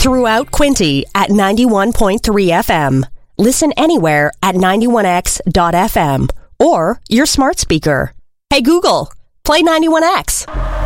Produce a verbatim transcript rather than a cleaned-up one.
throughout Quinte at ninety-one point three F M. Listen anywhere at ninety-one X dot F M or your smart speaker. Hey Google, play ninety-one X.